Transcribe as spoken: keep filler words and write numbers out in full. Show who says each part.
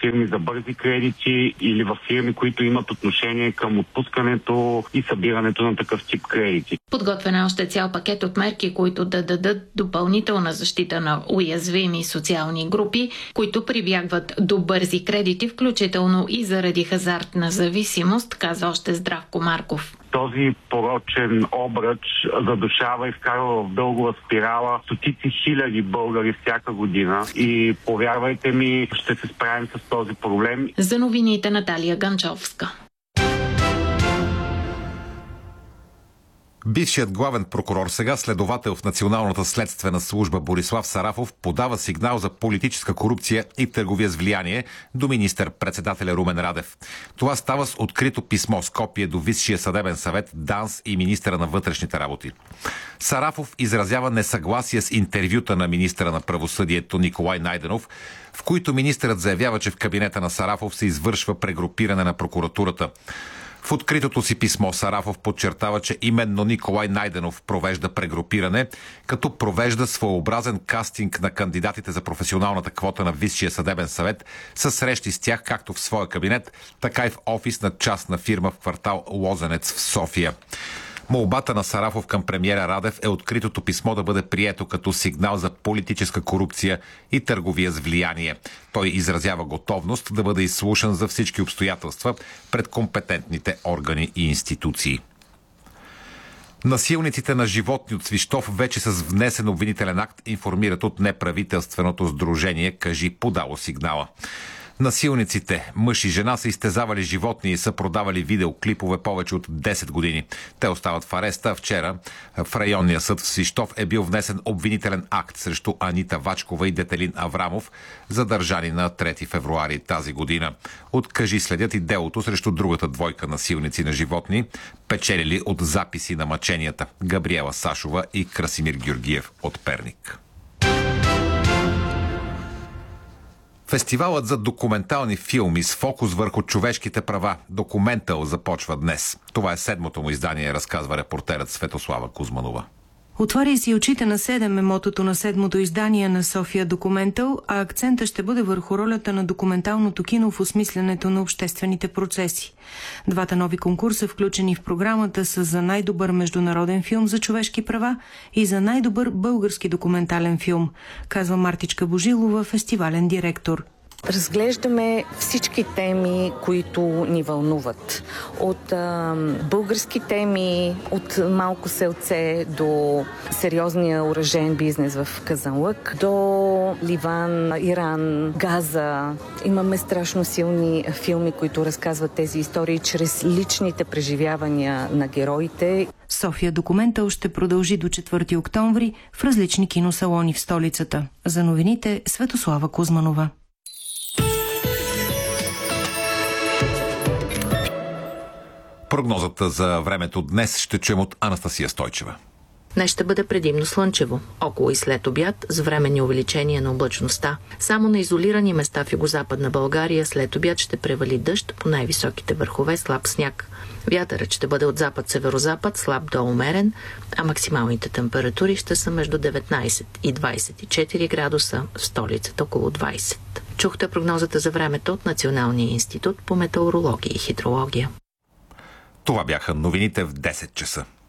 Speaker 1: фирми за бързи кредити или в фирми, които имат отношение към отпускането и събирането на такъв тип кредити.
Speaker 2: Подготвен е още цял пакет от мерки, които да дадат допълнителна защита на уязвими социални групи, които прибягват до бързи кредити, включително и заради хазартна зависимост, каза още Здравко Марков.
Speaker 1: Този порочен обръч задушава и вкарва в дългова спирала стотици хиляди българи всяка година и повярвайте ми, ще се справим с този проблем.
Speaker 2: За новините Наталия Ганчовска.
Speaker 3: Бившият главен прокурор, сега следовател в Националната следствена служба Борислав Сарафов подава сигнал за политическа корупция и търговия с влияние до министър-председателя Румен Радев. Това става с открито писмо с копие до Висшия съдебен съвет, ДАНС и министъра на вътрешните работи. Сарафов изразява несъгласие с интервюта на министъра на правосъдието Николай Найденов, в които министърът заявява, че в кабинета на Сарафов се извършва прегрупиране на прокуратурата. В откритото си писмо Сарафов подчертава, че именно Николай Найденов провежда прегрупиране, като провежда своеобразен кастинг на кандидатите за професионалната квота на Висшия съдебен съвет, със срещи с тях както в своя кабинет, така и в офис на частна фирма в квартал Лозенец в София. Молбата на Сарафов към премиера Радев е откритото писмо да бъде прието като сигнал за политическа корупция и търговия с влияние. Той изразява готовност да бъде изслушан за всички обстоятелства пред компетентните органи и институции. Насилниците на животни от Свищов вече с внесен обвинителен акт информират от неправителственото сдружение «Кажи» подало сигнала. Насилниците, мъж и жена, са изтезавали животни и са продавали видеоклипове повече от десет години. Те остават в ареста. Вчера в районния съд в Свищов е бил внесен обвинителен акт срещу Анита Вачкова и Детелин Аврамов, задържани на трети февруари тази година. От «Кажи» следят и делото срещу другата двойка насилници на животни, печелили от записи на мъченията – Габриела Сашова и Красимир Георгиев от Перник. Фестивалът за документални филми с фокус върху човешките права «Документал» започва днес. Това е седмото му издание, разказва репортерът Светослава Кузманова.
Speaker 4: Отваря си очите на седем е мотото на седмото издание на София Документал, а акцента ще бъде върху ролята на документалното кино в осмисленето на обществените процеси. Двата нови конкурса, включени в програмата, са за най-добър международен филм за човешки права и за най-добър български документален филм, казва Мартичка Божилова, фестивален директор.
Speaker 5: Разглеждаме всички теми, които ни вълнуват. От а, български теми, от малко селце до сериозния оръжейен бизнес в Казанлък, до Ливан, Иран, Газа. Имаме страшно силни филми, които разказват тези истории чрез личните преживявания на героите.
Speaker 4: София Документал ще продължи до четвърти октомври в различни киносалони в столицата. За новините Светослава Кузманова.
Speaker 3: Прогнозата за времето днес ще чуем от Анастасия Стойчева.
Speaker 6: Днес ще бъде предимно слънчево, около и след обяд, с временни увеличения на облачността. Само на изолирани места в югозападна България след обяд ще превали дъжд, по най-високите върхове слаб сняг. Вятърът ще бъде от запад-северозапад, слаб до умерен, а максималните температури ще са между деветнайсет и двайсет и четири градуса, в столицата около двайсет. Чухте прогнозата за времето от Националния институт по метеорология и хидрология.
Speaker 3: Това бяха новините в десет часа.